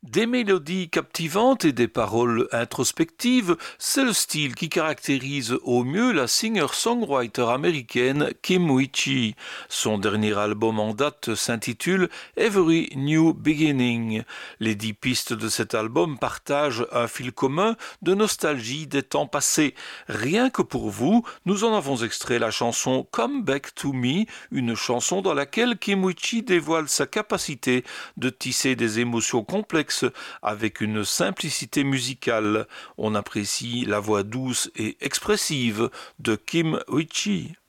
Des mélodies captivantes et des paroles introspectives, c'est le style qui caractérise au mieux la singer-songwriter américaine Kim Witchie. Son dernier album en date s'intitule Every New Beginning. Les 10 pistes de cet album partagent un fil commun de nostalgie des temps passés. Rien que pour vous, nous en avons extrait la chanson Come Back to Me, une chanson dans laquelle Kim Witchie dévoile sa capacité de tisser des émotions complexes avec une simplicité musicale. On apprécie la voix douce et expressive de Kim Witchie.